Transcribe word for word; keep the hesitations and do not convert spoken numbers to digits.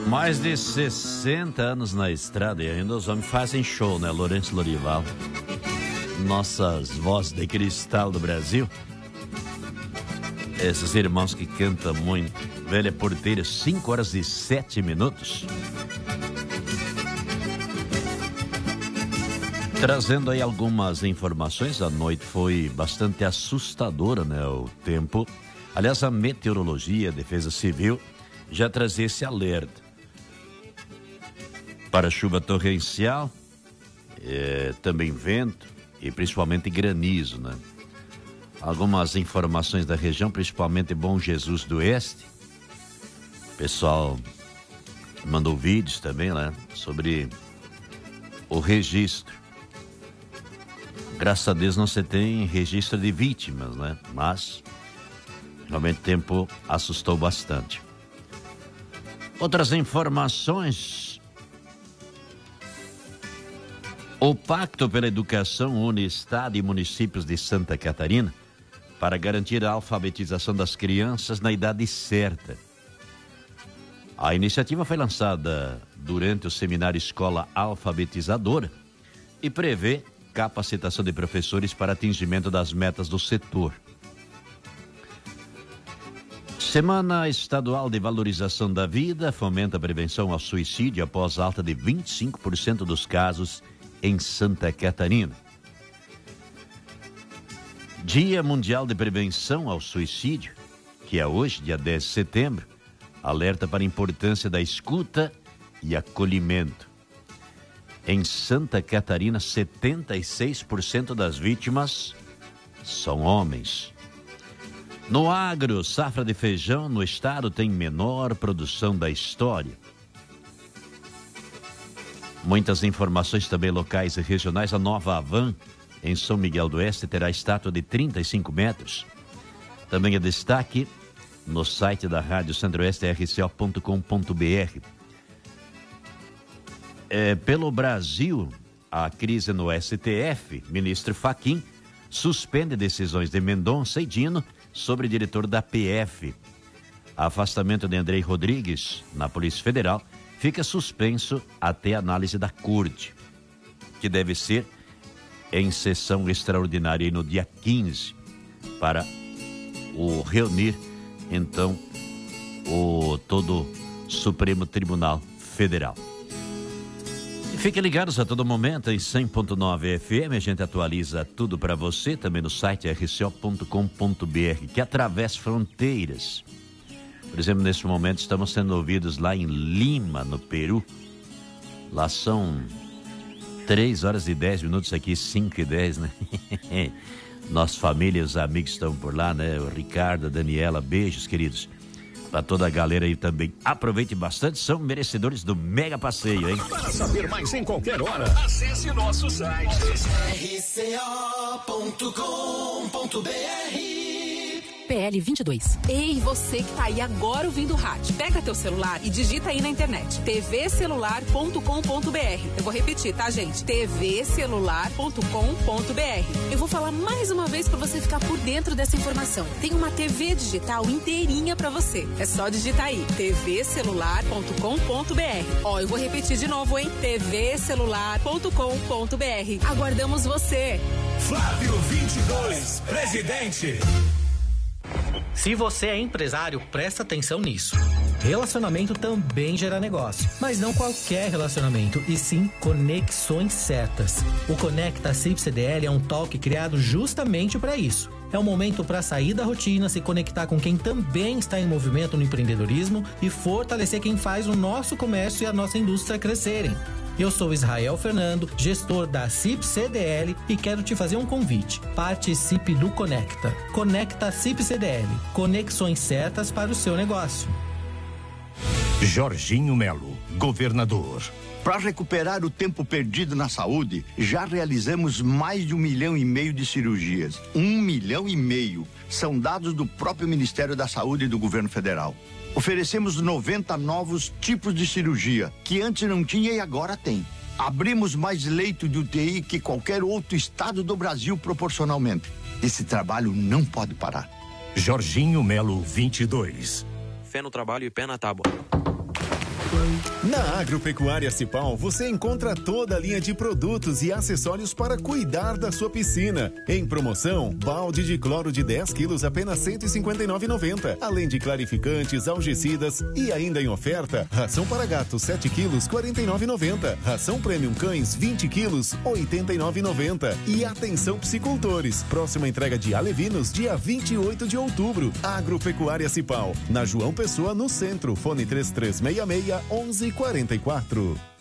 Mais de sessenta anos na estrada e ainda os homens fazem show, né? Lourenço Lorival, nossas vozes de cristal do Brasil. Esses irmãos que cantam muito. Velha Porteira, cinco horas e sete minutos. Trazendo aí algumas informações, a noite foi bastante assustadora, né? O tempo. Aliás, a meteorologia, a Defesa Civil, já trazia esse alerta para chuva torrencial, é, também vento e principalmente granizo, né? Algumas informações da região, principalmente Bom Jesus do Oeste. O pessoal mandou vídeos também, né? Sobre o registro. Graças a Deus não se tem registro de vítimas, né? Mas realmente o tempo assustou bastante. Outras informações. O Pacto pela Educação une Estado e municípios de Santa Catarina para garantir a alfabetização das crianças na idade certa. A iniciativa foi lançada durante o seminário Escola Alfabetizadora e prevê capacitação de professores para atingimento das metas do setor. Semana Estadual de Valorização da Vida fomenta a prevenção ao suicídio após alta de vinte e cinco por cento dos casos em Santa Catarina. Dia Mundial de Prevenção ao Suicídio, que é hoje, dia dez de setembro, alerta para a importância da escuta e acolhimento. Em Santa Catarina, setenta e seis por cento das vítimas são homens. No agro, safra de feijão no estado tem menor produção da história. Muitas informações também locais e regionais. A Nova Havan, em São Miguel do Oeste, terá estátua de trinta e cinco metros. Também é destaque no site da Rádio Centro-Oeste, r c o ponto com ponto b r. É, pelo Brasil, a crise no S T F, ministro Fachin suspende decisões de Mendonça e Dino sobre diretor da P F. Afastamento de Andrei Rodrigues na Polícia Federal fica suspenso até análise da corte, que deve ser em sessão extraordinária no dia quinze, para o reunir, então, o todo Supremo Tribunal Federal. E fiquem ligados a todo momento em cem ponto nove F M, a gente atualiza tudo para você, também no site r c o ponto com ponto b r, que atravessa fronteiras. Por exemplo, nesse momento estamos sendo ouvidos lá em Lima, no Peru. Lá são três horas e dez minutos, aqui cinco e dez, né? Nossa família, os amigos estão por lá, né? O Ricardo, a Daniela, beijos, queridos. Para toda a galera aí também. Aproveite bastante, são merecedores do mega passeio, hein? Para saber mais em qualquer hora, acesse nosso site r c o ponto com ponto b r. P L vinte e dois. Ei, você que tá aí agora ouvindo o rádio, pega teu celular e digita aí na internet t v celular ponto com ponto b r. Eu vou repetir, tá, gente? t v celular ponto com ponto b r. Eu vou falar mais uma vez para você ficar por dentro dessa informação. Tem uma T V digital inteirinha para você. É só digitar aí t v celular ponto com ponto b r. Ó, eu vou repetir de novo, hein? t v celular ponto com ponto b r. Aguardamos você. Flávio vinte e dois, presidente. Se você é empresário, presta atenção nisso. Relacionamento também gera negócio, mas não qualquer relacionamento, e sim conexões certas. O Conecta C I P C D L é um talk criado justamente para isso. É um momento para sair da rotina, se conectar com quem também está em movimento no empreendedorismo e fortalecer quem faz o nosso comércio e a nossa indústria crescerem. Eu sou Israel Fernando, gestor da C I P C D L, e quero te fazer um convite. Participe do Conecta. Conecta C I P C D L. Conexões certas para o seu negócio. Jorginho Melo, governador. Para recuperar o tempo perdido na saúde, já realizamos mais de um milhão e meio de cirurgias. Um milhão e meio. São dados do próprio Ministério da Saúde e do Governo Federal. Oferecemos noventa novos tipos de cirurgia, que antes não tinha e agora tem. Abrimos mais leito de U T I que qualquer outro estado do Brasil proporcionalmente. Esse trabalho não pode parar. Jorginho Melo, vinte e dois. Fé no trabalho e pé na tábua. Na Agropecuária Cipal, você encontra toda a linha de produtos e acessórios para cuidar da sua piscina. Em promoção, balde de cloro de dez quilos apenas cento e cinquenta e nove reais e noventa centavos, além de clarificantes, algicidas e ainda em oferta, ração para gatos sete quilos, quarenta e nove reais e noventa centavos, ração Premium Cães vinte quilos, oitenta e nove reais e noventa centavos. E atenção psicultores, próxima entrega de alevinos dia vinte e oito de outubro. Agropecuária Cipal, na João Pessoa, no centro. Fone três três seis seis, um um quatro quatro.